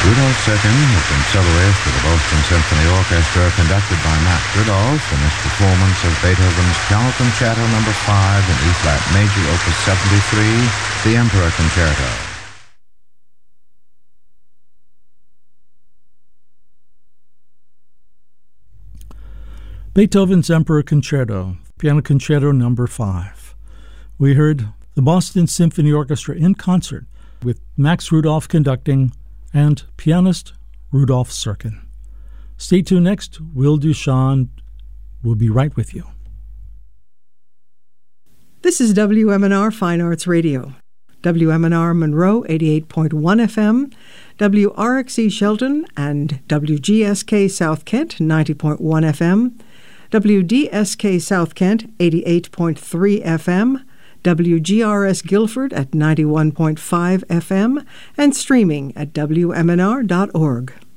Rudolph's Second has been soloist with the Boston Symphony Orchestra, conducted by Matt Rudolph in his performance of Beethoven's Piano Concerto No. 5 in E-flat Major, Opus 73, the Emperor Concerto. Beethoven's Emperor Concerto, Piano Concerto No. 5. We heard the Boston Symphony Orchestra in concert with Max Rudolph conducting and pianist Rudolph Serkin. Stay tuned next. Will Duchamp will be right with you. This is WMNR Fine Arts Radio. WMNR Monroe 88.1 FM, WRXE Shelton and WGSK South Kent 90.1 FM, WDSK South Kent 88.3 FM, WGRS Guilford at 91.5 FM, and streaming at WMNR.org.